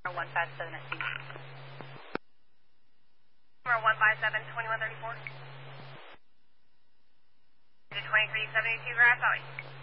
157 at sea. 157, 2134. 2372 Grass Valley.